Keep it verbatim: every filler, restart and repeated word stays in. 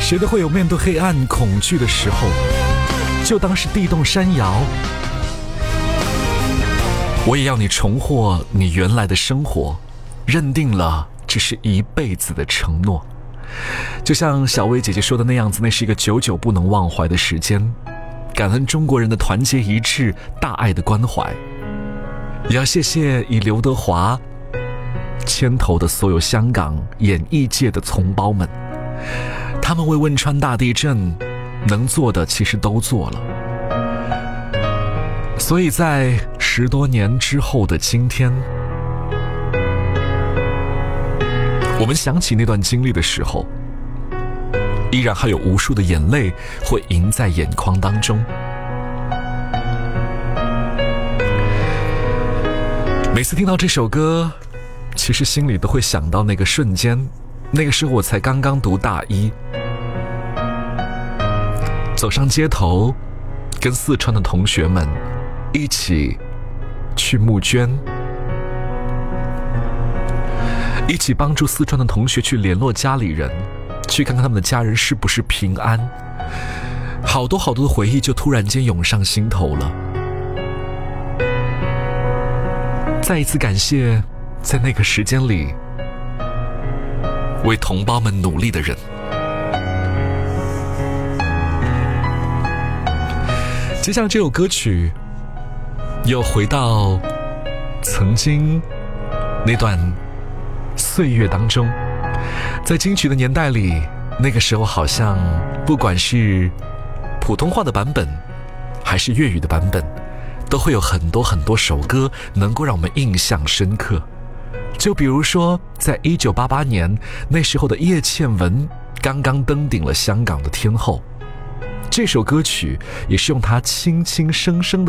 谁都会有面对黑暗恐惧的时候，就当是地动山摇。我也要你重获你原来的生活，认定了这是一辈子的承诺。就像小薇姐姐说的那样子，那是一个久久不能忘怀的时间。感恩中国人的团结一致，大爱的关怀。也要谢谢以刘德华牵头的所有香港演艺界的同胞们，他们为汶川大地震能做的其实都做了。所以在十多年之后的今天，我们想起那段经历的时候，依然还有无数的眼泪会盈在眼眶当中。每次听到这首歌，其实心里都会想到那个瞬间，那个时候我才刚刚读大一，走上街头，跟四川的同学们一起去募捐，一起帮助四川的同学去联络家里人，去看看他们的家人是不是平安。好多好多的回忆就突然间涌上心头了。再一次感谢在那个时间里为同胞们努力的人。接下来这首歌曲又回到曾经那段岁月当中，在金曲的年代里，那个时候好像不管是普通话的版本还是粤语的版本，都会有很多很多首歌能够让我们印象深刻。就比如说在一九八八年，那时候的叶倩文刚刚登顶了香港的天后，这首歌曲也是用她轻轻声声的